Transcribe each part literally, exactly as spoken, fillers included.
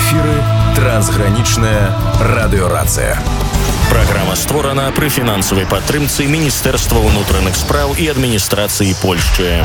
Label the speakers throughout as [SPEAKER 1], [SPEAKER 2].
[SPEAKER 1] эфіры трансгранічная радыёрацыя.
[SPEAKER 2] Праграма створана пры фінансавай падтрымцы Міністэрства ўнутраных спраў і адміністрацыі Польшчы.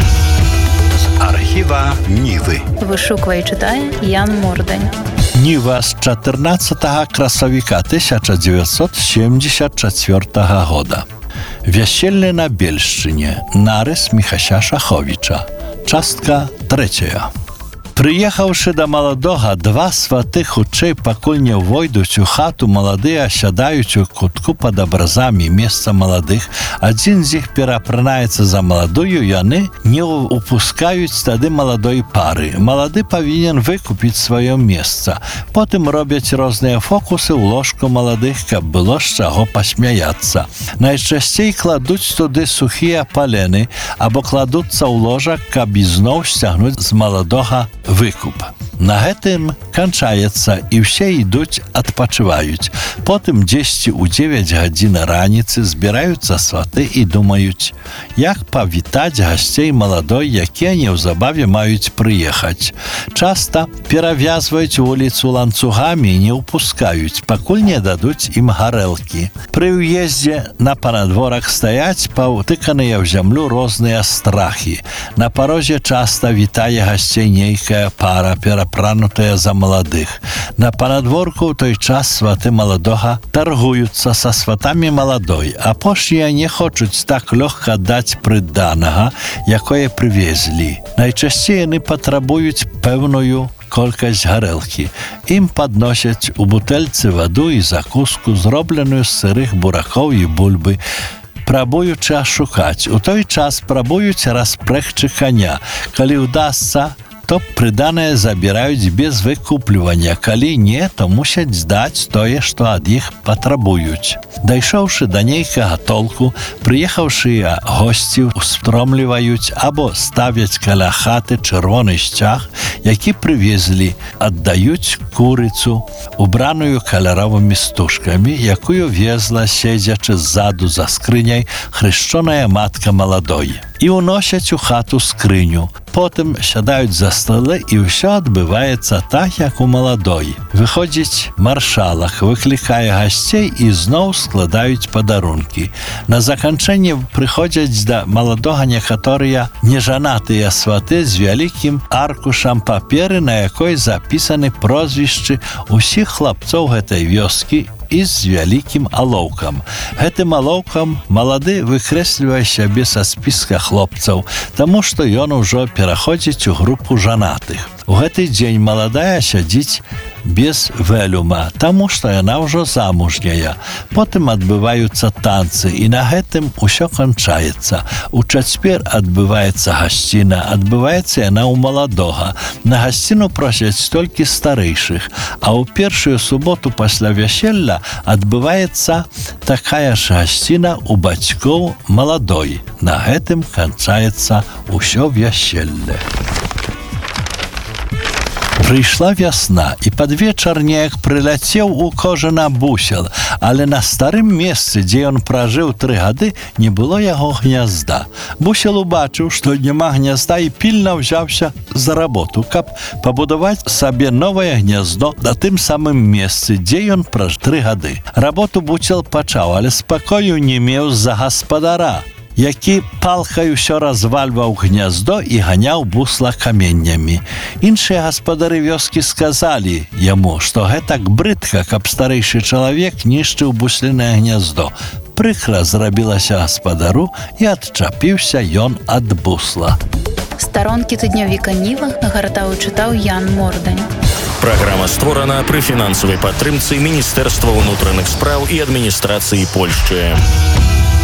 [SPEAKER 3] З архіва Нівы.
[SPEAKER 4] Вышуквае і чытае Ян Мордань.
[SPEAKER 5] Ніва з чатырнаццатага красавіка тысяча дзевяцьсот семьдесят чацвёртага года. Вяселле на Бельшчыне. Нарыс Міхася Шаховіча. Частка трэцяя. Прыехаўшы да маладога, два сваты хутчэй пакуль не ўвойдуць у хату, маладыя сядаюць у кутку пад абразамі месца маладых. Адзін з іх перапранаецца за маладую, яны не упускаюць тады маладой пары. Малады павінен выкупіць сваё месца. Потым робяць розныя фокусы ў ложку маладых, каб было з чаго пасмяяцца. Найчасцей кладуць туды сухія палены або кладуцца ў ложак, каб ізноў сцягнуць з маладога выкуп. На гэтым канчаецца, і ўсе ідуць адпачываюць. Потым дзесьці ў дзевяць гадзін раніцы збіраюцца сваты і думаюць, як павітаць гасцей маладой, якія неўзабаве маюць прыехаць. Часта перавязваюць вуліцу ланцугамі і не ўпускаюць, пакуль не дадуць ім гарэлкі. Пры ўездзе на панадворах стаяць паўтыканыя ў зямлю розныя страхі. На парозе часта вітае гасцей нейкая пара, перапранутая за маладых. На панадворку ў той час сваты маладога таргуюцца са сватамі маладой, а апошнія не хочуць так лёгка даць прыданага, якое прывезлі. Найчасцей яны патрабуюць пэўную колькасць гарэлкі. Ім падносяць у бутэльцы ваду і закуску, зробленую з сырых буракоў і бульбы, прабуючы ашукаць. У той час прабуюць распрэгчы каня. Калі ўдасца, то прыданае забіраюць без выкуплівання. Калі не, то мусяць здаць тое, што ад іх патрабуюць. Дайшоўшы да нейкага толку, прыехаўшыя госці устромліваюць або ставяць каля хаты чырвоны сцяг, які прывезлі, аддаюць курыцу, убраную каляровымі стужкамі, якую везла, седзячы ззаду за скрыняй, хрышчоная матка маладой. І ўносяць у хату скрыню. Потым сядаюць за столы, і ўсё адбываецца так, як у маладой. Выходзіць маршалак, выклікае гасцей і зноў складаюць падарункі. На заканчэнне прыходзяць да маладога некаторыя нежанатыя сваты з вялікім аркушам паперы, на якой запісаны прозвішчы ўсіх хлапцоў гэтай вёскі і з вялікім алоўкам. Гэтым алоўкам малады выкрэслівае сябе са спіска хлопцаў, таму што ён ужо пераходзіць у групу жанатых. У гэты дзень маладая сядзіць без вэлюма, таму што яна ўжо замужняя. Потым адбываюцца танцы, і на гэтым усё канчаецца. У чацвер адбываецца гасціна, адбываецца яна ў маладога. На гасціну просяць толькі старэйшых, а ў першую суботу пасля вяселля адбываецца такая ж гасціна у бацькоў маладой. На гэтым канчаецца ўсё вяселле. Прыйшла вясна, і пад вечар неяк прыляцеў у кожана бусел, але на старым месцы, дзе ён пражыў тры гады, не было яго гнязда. Бусел убачыў, што няма гнязда, і пільна ўзяўся за работу, каб пабудаваць сабе новае гняздо на тым самым месцы, дзе ён пражыў тры гады. Работу бусел пачаў, але спакою не меў з-за гаспадара, які палкай усё развальваў гняздо і ганяў бусла каменнямі. Іншыя гаспадары вёскі сказалі яму, што гэтак брыдка, каб старэйшы чалавек нішчыў буслінае гняздо. Прыкра зрабілася гаспадару, і адчапіўся ён ад бусла.
[SPEAKER 4] Старонкі тыднёвіка Ніва нагартаў і чытаў Ян Мордань.
[SPEAKER 2] Праграма створана пры фінансавай падтрымцы Міністэрства ўнутраных спраў і адміністрацыі Польшчы.